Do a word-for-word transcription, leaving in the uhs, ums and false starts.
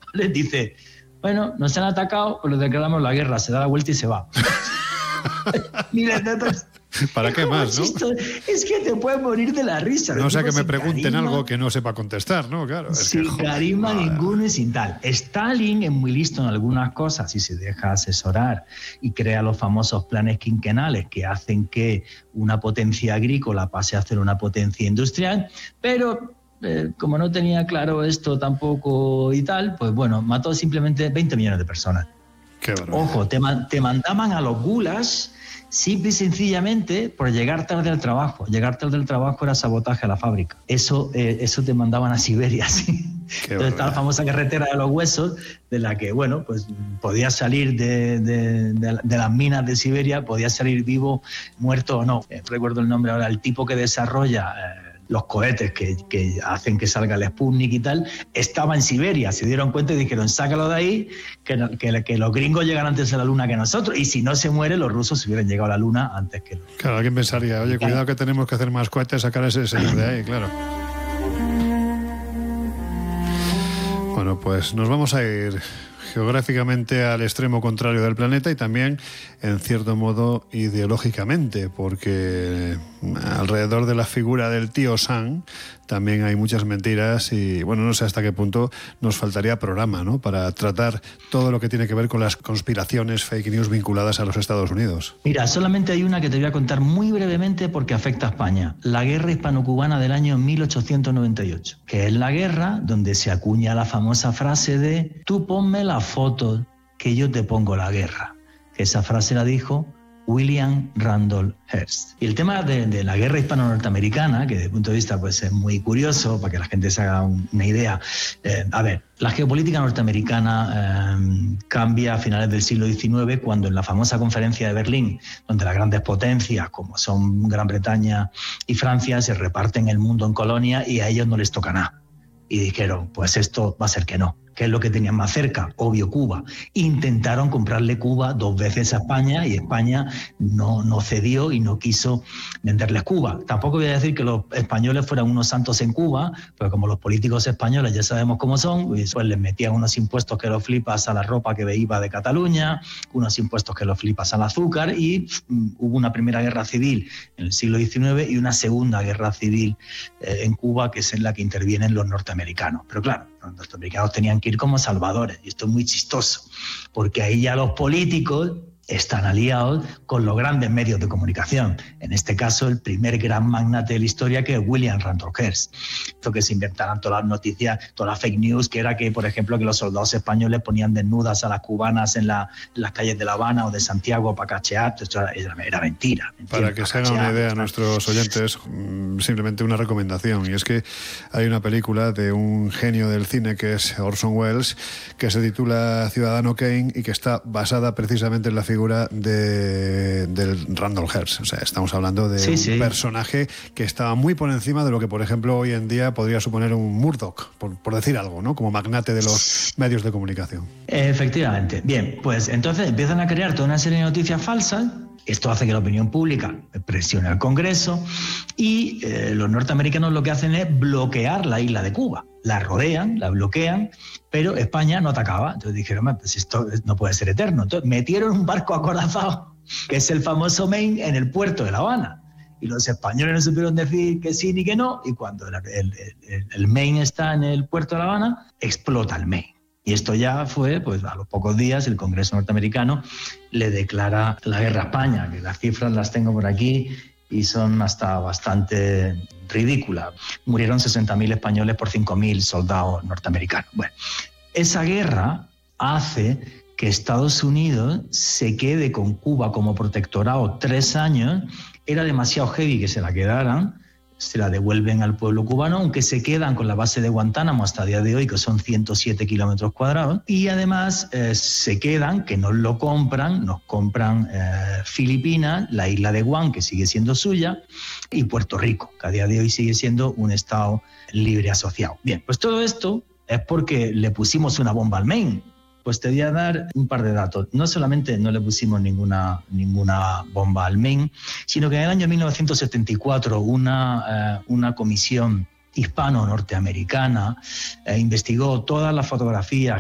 ¿vale? Dice, bueno, nos han atacado, pues le declaramos la guerra, se da la vuelta y se va. Mira, entonces, ¿para qué más, no? Chisto, es que te puedes morir de la risa. No sea que me pregunten carisma, algo que no sepa contestar, ¿no? Claro. Es sin que, joder, carisma no, ninguno y sin tal. Stalin es muy listo en algunas cosas y se deja asesorar y crea los famosos planes quinquenales que hacen que una potencia agrícola pase a ser una potencia industrial, pero eh, como no tenía claro esto tampoco y tal, pues bueno, mató simplemente veinte millones de personas. Qué Ojo, te, te mandaban a los gulas simple y sencillamente por llegar tarde al trabajo. Llegar tarde al trabajo era sabotaje a la fábrica. Eso, eh, eso te mandaban a Siberia, sí. Entonces está la famosa carretera de los huesos, de la que, bueno, pues podías salir de, de, de, de las minas de Siberia, podías salir vivo, muerto o no. Eh, recuerdo el nombre ahora, el tipo que desarrolla Eh, los cohetes que, que hacen que salga el Sputnik y tal, estaba en Siberia, se dieron cuenta y dijeron, sácalo de ahí, que, que, que los gringos llegan antes a la luna que nosotros, y si no se muere, los rusos se hubieran llegado a la luna antes que los... Claro, alguien pensaría, oye, cuidado que tenemos que hacer más cohetes, sacar a ese señor de ahí, claro. Bueno, pues nos vamos a ir geográficamente al extremo contrario del planeta y también, en cierto modo, ideológicamente, porque alrededor de la figura del tío Sam también hay muchas mentiras y, bueno, no sé hasta qué punto nos faltaría programa, ¿no?, para tratar todo lo que tiene que ver con las conspiraciones, fake news vinculadas a los Estados Unidos. Mira, solamente hay una que te voy a contar muy brevemente porque afecta a España. La guerra hispano-cubana del año mil ochocientos noventa y ocho, que es la guerra donde se acuña la famosa frase de tú ponme la foto que yo te pongo la guerra. Esa frase la dijo William Randolph Hearst. Y el tema de, de la guerra hispano-norteamericana, que desde el punto de vista pues, es muy curioso, para que la gente se haga un, una idea. Eh, a ver, la geopolítica norteamericana eh, cambia a finales del siglo diecinueve, cuando en la famosa conferencia de Berlín, donde las grandes potencias, como son Gran Bretaña y Francia, se reparten el mundo en colonias y a ellos no les toca nada. Y dijeron, pues esto va a ser que no. ¿Qué es lo que tenían más cerca? Obvio, Cuba. Intentaron comprarle Cuba dos veces a España y España no, no cedió y no quiso venderles Cuba. Tampoco voy a decir que los españoles fueran unos santos en Cuba, pero como los políticos españoles ya sabemos cómo son, pues les metían unos impuestos que los flipas a la ropa que iba de Cataluña, unos impuestos que los flipas al azúcar y um, hubo una primera guerra civil en el siglo diecinueve y una segunda guerra civil eh, en Cuba, que es en la que intervienen los norteamericanos. Pero claro, los norteamericanos tenían que ir como salvadores, y esto es muy chistoso, porque ahí ya los políticos están aliados con los grandes medios de comunicación. En este caso, el primer gran magnate de la historia, que es William Randolph Hearst. Esto que se inventaran todas las noticias, todas las fake news, que era que, por ejemplo, que los soldados españoles ponían desnudas a las cubanas en, la, en las calles de La Habana o de Santiago para cachear. Esto era, era, era mentira. Para que se hagan una idea a nuestros oyentes, simplemente una recomendación, y es que hay una película de un genio del cine que es Orson Welles, que se titula Ciudadano Kane y que está basada precisamente en la figura de, del Randolph Hearst. O sea, estamos hablando de sí, un sí. personaje que estaba muy por encima de lo que, por ejemplo, hoy en día podría suponer un Murdoch, por, por decir algo, ¿no?, como magnate de los medios de comunicación. Efectivamente. Bien, pues entonces empiezan a crear toda una serie de noticias falsas. Esto hace que la opinión pública presione al Congreso y eh, los norteamericanos lo que hacen es bloquear la isla de Cuba. La rodean, la bloquean, pero España no atacaba. Entonces dijeron, pues esto no puede ser eterno. Entonces metieron un barco acorazado, que es el famoso Maine, en el puerto de La Habana. Y los españoles no supieron decir que sí ni que no, y cuando el, el, el, el Maine está en el puerto de La Habana, explota el Maine. Y esto ya fue, pues a los pocos días, el Congreso norteamericano le declara la guerra a España, que las cifras las tengo por aquí y son hasta bastante ridículas. Murieron sesenta mil españoles por cinco mil soldados norteamericanos. Bueno, esa guerra hace que Estados Unidos se quede con Cuba como protectorado tres años. Era demasiado heavy que se la quedaran. Se la devuelven al pueblo cubano, aunque se quedan con la base de Guantánamo hasta el día de hoy, que son ciento siete kilómetros cuadrados, y además eh, se quedan, que nos lo compran, nos compran eh, Filipinas, la isla de Guam, que sigue siendo suya, y Puerto Rico, que a día de hoy sigue siendo un estado libre asociado. Bien, pues todo esto es porque le pusimos una bomba al Maine. Pues te voy a dar un par de datos. No solamente no le pusimos ninguna, ninguna bomba al Maine, sino que en el año mil novecientos setenta y cuatro una, eh, una comisión hispano-norteamericana eh, investigó todas las fotografías